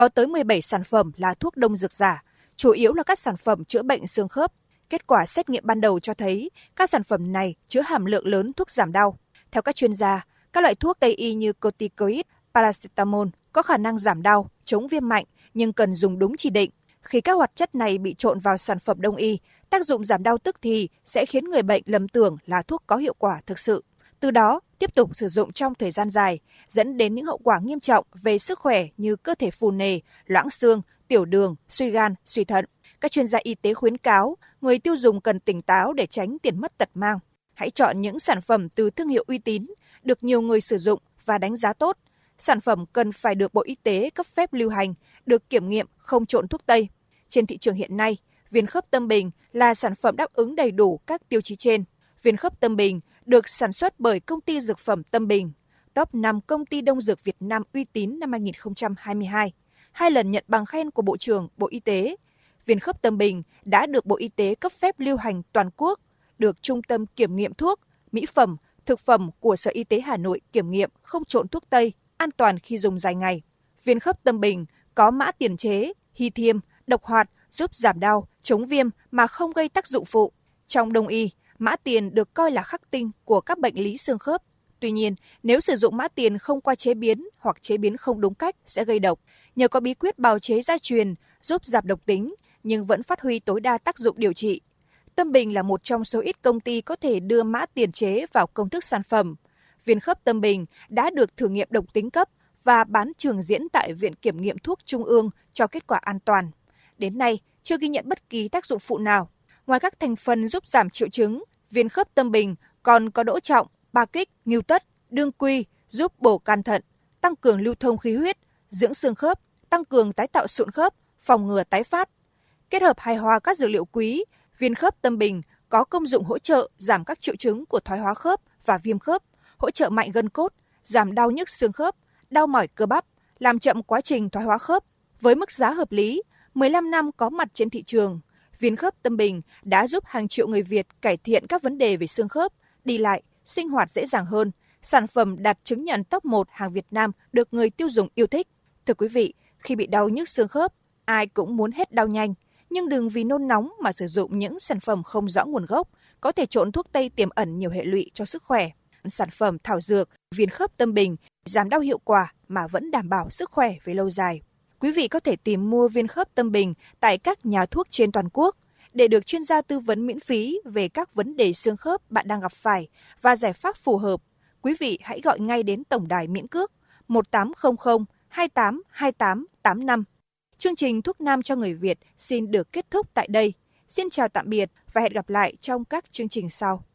Có tới 17 sản phẩm là thuốc đông dược giả, chủ yếu là các sản phẩm chữa bệnh xương khớp. Kết quả xét nghiệm ban đầu cho thấy các sản phẩm này chứa hàm lượng lớn thuốc giảm đau. Theo các chuyên gia, các loại thuốc Tây y như corticoid, paracetamol có khả năng giảm đau, chống viêm mạnh nhưng cần dùng đúng chỉ định. Khi các hoạt chất này bị trộn vào sản phẩm đông y, tác dụng giảm đau tức thì sẽ khiến người bệnh lầm tưởng là thuốc có hiệu quả thực sự. Từ đó, tiếp tục sử dụng trong thời gian dài, dẫn đến những hậu quả nghiêm trọng về sức khỏe như cơ thể phù nề, loãng xương, tiểu đường, suy gan, suy thận. Các chuyên gia y tế khuyến cáo người tiêu dùng cần tỉnh táo để tránh tiền mất tật mang. Hãy chọn những sản phẩm từ thương hiệu uy tín, được nhiều người sử dụng và đánh giá tốt. Sản phẩm cần phải được Bộ Y tế cấp phép lưu hành, được kiểm nghiệm không trộn thuốc Tây. Trên thị trường hiện nay, viên khớp Tâm Bình là sản phẩm đáp ứng đầy đủ các tiêu chí trên. Viên khớp Tâm Bình được sản xuất bởi công ty dược phẩm Tâm Bình, top 5 công ty đông dược Việt Nam uy tín năm 2022, 2 lần nhận bằng khen của Bộ trưởng Bộ Y tế. Viên khớp Tâm Bình đã được Bộ Y tế cấp phép lưu hành toàn quốc, được Trung tâm Kiểm nghiệm Thuốc, Mỹ phẩm, Thực phẩm của Sở Y tế Hà Nội kiểm nghiệm không trộn thuốc Tây, an toàn khi dùng dài ngày. Viên khớp Tâm Bình có mã tiền chế, lithium, độc hoạt, giúp giảm đau, chống viêm mà không gây tác dụng phụ. Trong đông y, mã tiền được coi là khắc tinh của các bệnh lý xương khớp. Tuy nhiên, nếu sử dụng mã tiền không qua chế biến hoặc chế biến không đúng cách sẽ gây độc. Nhờ có bí quyết bào chế gia truyền giúp giảm độc tính nhưng vẫn phát huy tối đa tác dụng điều trị. Tâm Bình là một trong số ít công ty có thể đưa mã tiền chế vào công thức sản phẩm. Viên khớp Tâm Bình đã được thử nghiệm độc tính cấp và bán trường diễn tại Viện Kiểm nghiệm Thuốc Trung ương cho kết quả an toàn. Đến nay, chưa ghi nhận bất kỳ tác dụng phụ nào. Ngoài các thành phần giúp giảm triệu chứng, viên khớp Tâm Bình còn có đỗ trọng, ba kích, ngưu tất, đương quy giúp bổ can thận, tăng cường lưu thông khí huyết, dưỡng xương khớp, tăng cường tái tạo sụn khớp, phòng ngừa tái phát. Kết hợp hài hòa các dược liệu quý, viên khớp Tâm Bình có công dụng hỗ trợ giảm các triệu chứng của thoái hóa khớp và viêm khớp, hỗ trợ mạnh gân cốt, giảm đau nhức xương khớp, đau mỏi cơ bắp, làm chậm quá trình thoái hóa khớp. Với mức giá hợp lý, 15 năm có mặt trên thị trường, viên khớp Tâm Bình đã giúp hàng triệu người Việt cải thiện các vấn đề về xương khớp, đi lại, sinh hoạt dễ dàng hơn. Sản phẩm đạt chứng nhận top 1 hàng Việt Nam được người tiêu dùng yêu thích. Thưa quý vị, khi bị đau nhức xương khớp, ai cũng muốn hết đau nhanh, nhưng đừng vì nôn nóng mà sử dụng những sản phẩm không rõ nguồn gốc, có thể trộn thuốc Tây tiềm ẩn nhiều hệ lụy cho sức khỏe. Sản phẩm thảo dược, viên khớp Tâm Bình giảm đau hiệu quả mà vẫn đảm bảo sức khỏe về lâu dài. Quý vị có thể tìm mua viên khớp Tâm Bình tại các nhà thuốc trên toàn quốc để được chuyên gia tư vấn miễn phí về các vấn đề xương khớp bạn đang gặp phải và giải pháp phù hợp. Quý vị hãy gọi ngay đến tổng đài miễn cước 1800 28 28 85. Chương trình Thuốc Nam cho người Việt xin được kết thúc tại đây. Xin chào tạm biệt và hẹn gặp lại trong các chương trình sau.